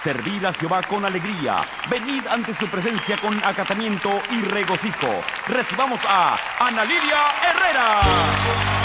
Servid a Jehová con alegría. Venid ante su presencia con acatamiento y regocijo. Recibamos a Ana Lilia Herrera.